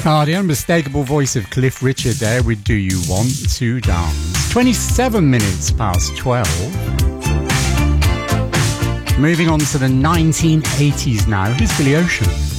Ah, the unmistakable voice of Cliff Richard there with Do You Want to Dance? 27 minutes past 12. Moving on to the 1980s now. Here's Billy Ocean.